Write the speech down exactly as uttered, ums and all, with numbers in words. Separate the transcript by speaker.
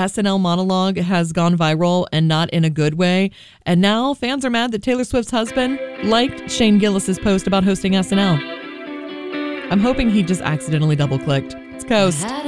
Speaker 1: S N L monologue has gone viral and not in a good way. And now fans are mad that Taylor Swift's husband liked Shane Gillis's post about hosting S N L. I'm hoping he just accidentally double-clicked. It's Coast.